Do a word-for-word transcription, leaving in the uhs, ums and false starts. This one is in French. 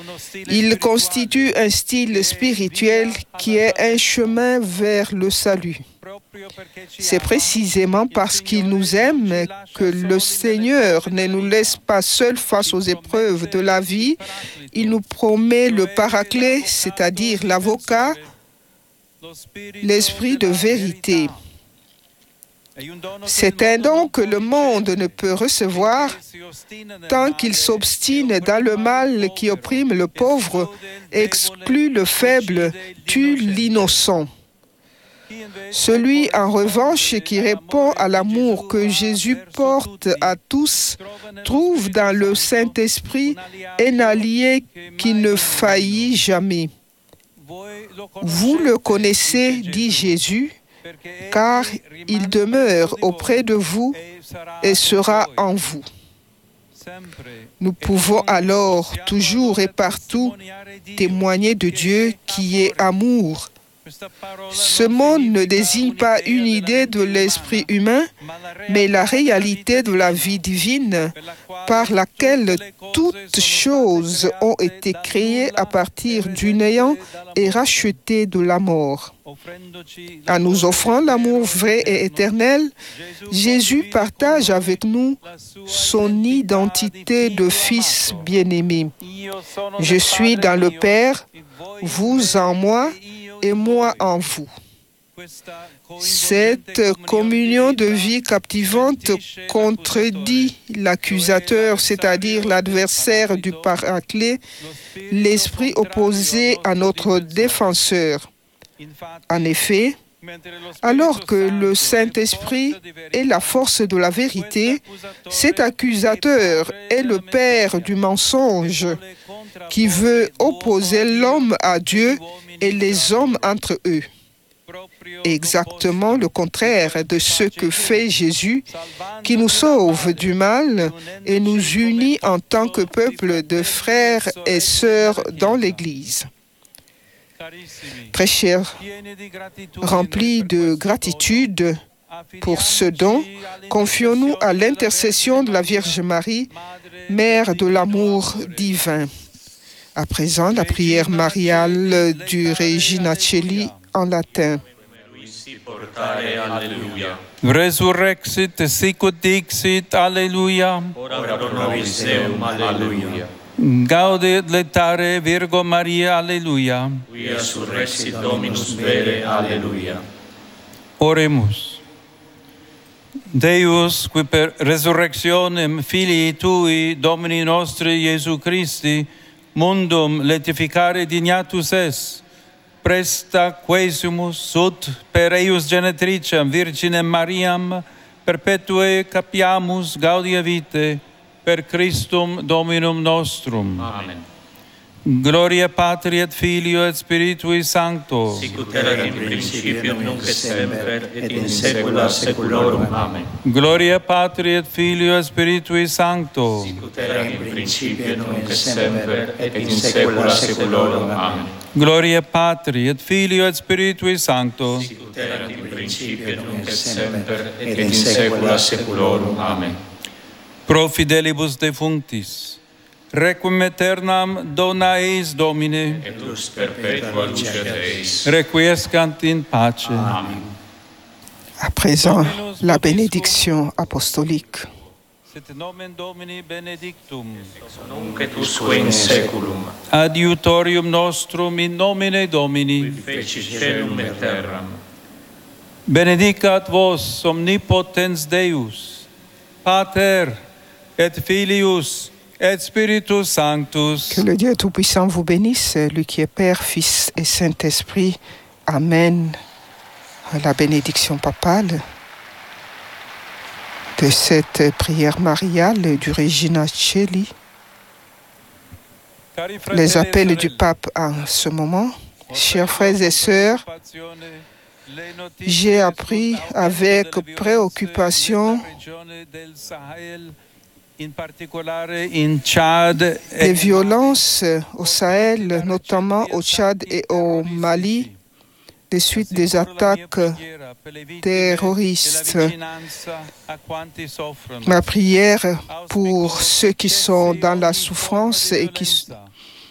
Il constitue un style spirituel qui est un chemin vers le salut. C'est précisément parce qu'il nous aime que le Seigneur ne nous laisse pas seuls face aux épreuves de la vie. Il nous promet le Paraclet, c'est-à-dire l'avocat, l'esprit de vérité. C'est un don que le monde ne peut recevoir tant qu'il s'obstine dans le mal qui opprime le pauvre, exclut le faible, tue l'innocent. Celui, en revanche, qui répond à l'amour que Jésus porte à tous, trouve dans le Saint-Esprit un allié qui ne faillit jamais. Vous le connaissez, dit Jésus, car il demeure auprès de vous et sera en vous. Nous pouvons alors toujours et partout témoigner de Dieu qui est amour. Ce monde ne désigne pas une idée de l'esprit humain, mais la réalité de la vie divine par laquelle toutes choses ont été créées à partir du néant et rachetées de la mort. En nous offrant l'amour vrai et éternel, Jésus partage avec nous son identité de fils bien-aimé. Je suis dans le Père, vous en moi, et moi en vous. Cette communion de vie captivante contredit l'accusateur, c'est-à-dire l'adversaire du Paraclet, l'esprit opposé à notre défenseur. En effet, alors que le Saint-Esprit est la force de la vérité, cet accusateur est le père du mensonge qui veut opposer l'homme à Dieu et les hommes entre eux. Exactement le contraire de ce que fait Jésus, qui nous sauve du mal et nous unit en tant que peuple de frères et sœurs dans l'Église. Très chers, remplis de gratitude pour ce don, confions-nous à l'intercession de la Vierge Marie, Mère de l'amour divin. À présent, la prière mariale du Regina Coeli en latin. Resurrexit sicut dixit, Alleluia. Ora pro nobis Deum, Alleluia. Gaudet letare Virgo Maria, Alleluia. Quia surrexit Dominus vere, Alleluia. Oremus. Deus, qui per resurrectionem Filii Tui, Domini nostri Iesu Christi, mundum letificare dignatus es, presta quesimus sut per eius genetricem Virginem Mariam, perpetue capiamus gaudia vitae, per Christum Dominum nostrum. Amen. Gloria Patri et Filio et Spiritui Sancto. Sicut erat in principium, nunc et semper, et in saecula saeculorum. Amen. Gloria Patri et Filio et Spiritui Sancto. Sicut erat in principium, nunc et semper, et in saecula saeculorum. Amen. Gloria Patri et Filio et Spiritui Sancto. Sicut erat in principium, nunc et semper, et in saecula saeculorum. Amen. Pro fidelibus defunctis, requiem aeternam dona eis Domine, Et lux perpetua lucet eis. requiescant in pace. Amen. À présent, la bénédiction apostolique. Sit nomen Domini benedictum, Nunc et usque in saeculum. adiutorium nostrum in nomine Domini, Feci celum et terram. benedicat vos omnipotens Deus, Pater et Filius et Spiritus Sanctus. Que le Dieu Tout-Puissant vous bénisse, lui qui est Père, Fils et Saint-Esprit. Amen. La bénédiction papale de cette prière mariale du Regina Coeli. Les appels du pape en ce moment. Chers frères et sœurs, j'ai appris avec préoccupation des violences au Sahel, notamment au Tchad et au Mali, des suites des attaques terroristes. Ma prière pour ceux qui sont dans la souffrance et qui